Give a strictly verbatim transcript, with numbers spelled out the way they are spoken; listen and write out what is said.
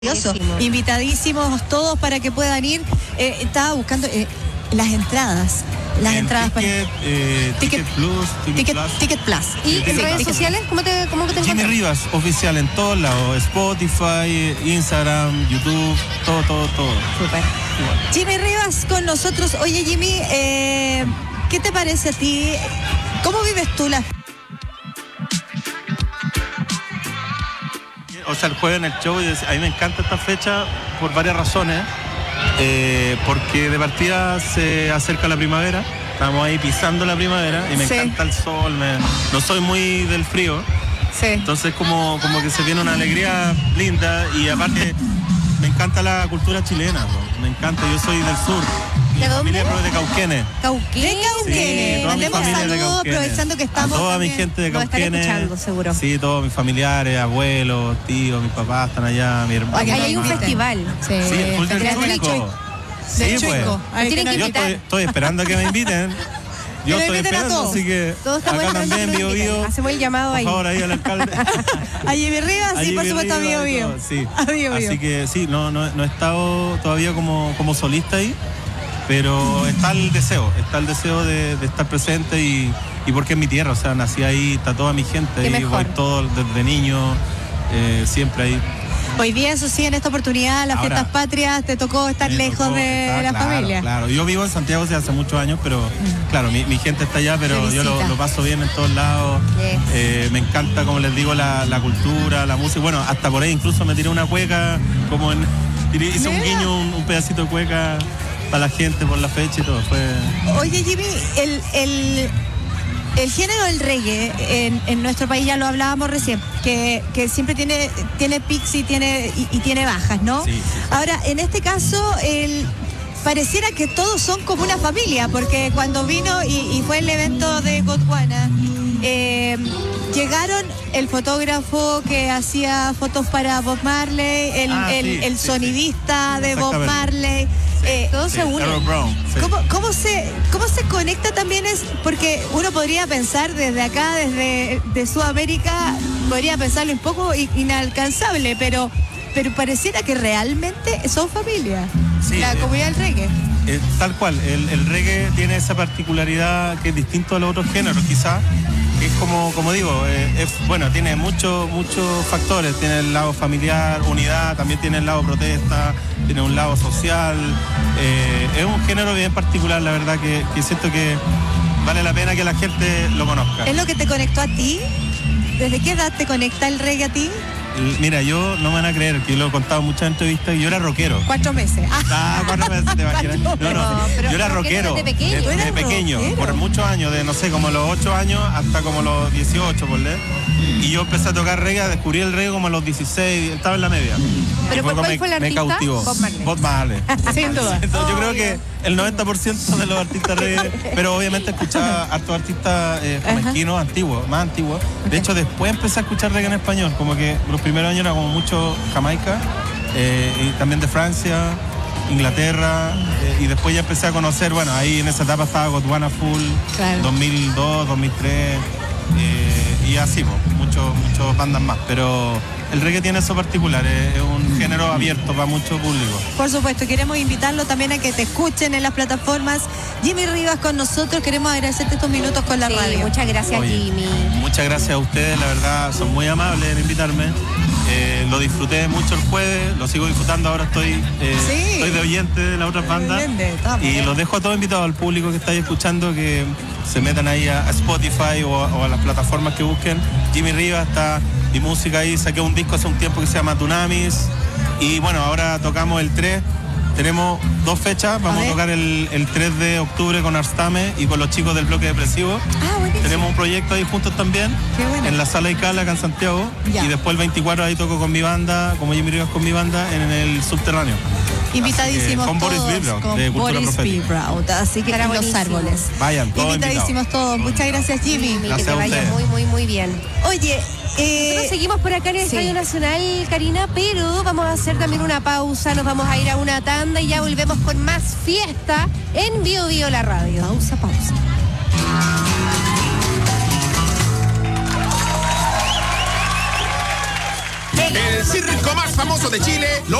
Buenísimo. Invitadísimos todos para que puedan ir. Eh, estaba buscando eh, las entradas. Las en entradas ticket, para. Eh, ticket, ticket Plus, Ticket, ticket Plus. Ticket Plus. ¿Y Sí, en Ticket redes Plus. sociales? ¿Cómo te, cómo te Jimmy encuentras? Rivas, oficial en todos lados. Spotify, Instagram, YouTube, todo, todo, todo. Súper. Jimmy Rivas con nosotros. Oye, Jimmy, eh, ¿qué te parece a ti? ¿Cómo vives tú la O sea, el jueves en el show, a mí me encanta esta fecha por varias razones. Eh, porque de partida se acerca la primavera, estamos ahí pisando la primavera y me Sí. encanta el sol, me, no soy muy del frío, Sí. entonces como, como que se viene una alegría linda y aparte me encanta la cultura chilena, ¿no? Me encanta, yo soy del sur. Mi ¿De dónde? familia es de Cauquenes. Cauquenes. De Cauquenes. Sí, toda mi Mandemos familia es de saludos Cauquenes. aprovechando que A estamos toda mi también. gente de Nos estaré Cauquenes. escuchando, seguro. Sí, todos mis familiares, abuelos, tíos, mis papás están allá, mi hermano. Oye, Ahí hay un Inviten. festival. Sí, Sí, el Full del Festival Chuico. Chuico. Sí, Del pues. Chuico. Ahí Tienen que Yo invitar. estoy, estoy esperando a que me inviten. Que Yo lo estoy inviten a esperando, todos. así que Todos estamos acá esperando también, que Bio nos inviten. Bio. Hacemos el llamado Por ahí. favor, ahí al alcalde. A Jimmy Rivas y Ahí por Bio supuesto a Bio Bio y Bio. todo, sí. A Bio Bio. Así que sí, no, no, no he estado todavía como, como solista ahí, pero está el deseo, está el deseo de, de estar presente y, y porque es mi tierra, o sea, nací ahí, está toda mi gente Qué ahí, mejor. voy todo desde niño, eh, siempre ahí. Hoy día, eso sí, en esta oportunidad, las Ahora, fiestas patrias, te tocó estar Me lejos tocó de estar, la claro, familia. Claro, yo vivo en Santiago desde hace muchos años, pero claro, mi, mi gente está allá, pero De yo lo, visita. lo paso bien en todos lados. Yes. Eh, me encanta, como les digo, la, la cultura, la música. Bueno, hasta por ahí incluso me tiré una cueca, como en, tiré- hice un Mira. guiño, un, un pedacito de cueca para la gente por la fecha y todo. Fue Oye, Jimmy, el, el, el género del reggae en, en nuestro país, ya lo hablábamos recién, que, que siempre tiene, tiene pics y tiene, y, y tiene bajas, ¿no? Sí, sí, sí. Ahora, en este caso, el, pareciera que todos son como una familia, porque cuando vino y, y fue el evento de Gondwana, eh, llegaron el fotógrafo que hacía fotos para Bob Marley, el, Ah, el, sí, el sí, sonidista sí. de Bob Exactamente. Marley. eh, todo sí, se une. Harold Brown. Sí. ¿Cómo, cómo se, ¿Cómo se conecta también? Es porque uno podría pensar desde acá, desde de Sudamérica, podría pensarlo un poco i- inalcanzable, pero, pero pareciera que realmente son familia. Sí, la eh, comunidad del reggae. Eh, tal cual, el, el reggae tiene esa particularidad que es distinto a los otros géneros, quizás. Es como, como digo, eh, es, bueno, tiene muchos muchos factores. Tiene el lado familiar, unidad, también tiene el lado protesta, tiene un lado social. Eh, es un género bien particular, la verdad, que, que siento que vale la pena que la gente lo conozca. ¿Es lo que te conectó a ti? ¿Desde qué edad te conecta el reggae a ti? El- Mira, yo no me van a creer, que yo lo he contado en muchas entrevistas, yo era rockero. Cuatro meses. Ah, Ah, cuatro meses te imaginas. No, no, No, pero yo era rockero rockero. desde pequeño. de- ¿Tú de eras pequeño, rockero? por muchos años, de no sé, como los ocho años hasta como los dieciocho, por leer. Y yo empecé a tocar reggae, descubrí el reggae como a los dieciséis, estaba en la media. ¿Pero Y cuál- como cuál fue el me artista? cautivó. Bob Marley. Bob Marley. sin duda. Entonces, yo creo Obvio. que el noventa por ciento de los artistas reggae, pero obviamente escuchaba hartos artistas eh, jamaiquinos antiguos, más antiguos. De hecho, después empecé a escuchar reggae en español, como que los primeros años era como mucho Jamaica, eh, y también de Francia, Inglaterra, eh, y después ya empecé a conocer, bueno, ahí en esa etapa estaba Gondwana Full, Claro. dos mil dos, dos mil tres, eh, y así, pues, muchos muchos bandas más, pero el reggae tiene eso particular, eh, es un género abierto para mucho público. Por supuesto, queremos invitarlo también a que te escuchen en las plataformas. Jimmy Rivas con nosotros, queremos agradecerte estos minutos con la Sí, radio. muchas gracias, Oye, Jimmy. Muchas gracias a ustedes, la verdad, son muy amables en invitarme. Eh, lo disfruté mucho el jueves, lo sigo disfrutando, ahora estoy, eh, Sí. estoy de oyente de las otras bandas. Bien, de todas Y maneras. los dejo a todos invitados, al público que estáis escuchando, que se metan ahí a, a Spotify o a, o a las plataformas que busquen. Jimmy Rivas, está mi música ahí, saqué un disco hace un tiempo que se llama Tunamis. Y bueno, ahora tocamos el tres. Tenemos dos fechas, vamos A a, ver. tocar el, el tres de octubre con Arstame y con los chicos del Bloque Depresivo. Ah, buenísimo. Tenemos un proyecto ahí juntos también, Qué bueno. en la Sala Icala, acá en Santiago. Ya. Y después el veinticuatro ahí toco con mi banda, como Jimmy Rivas con mi banda, en el subterráneo. Invitadísimos Así que, con Boris todos, Vibraut, con de Cultura Boris Profética. Vibraut, así que Estará en los buenísimo. árboles. Vayan, todos Invitadísimos invitados. todos. Muchas gracias, Jimmy. Jimmy, que Gracias te a vaya ustedes. muy, muy, muy bien. Oye, eh, Nosotros seguimos por acá en el sí. Estadio Nacional, Karina, pero vamos a hacer también una pausa, nos vamos a ir a una tanda y ya volvemos con más fiesta en Bio Bio la radio. pausa, pausa. De El circo más famoso de Chile.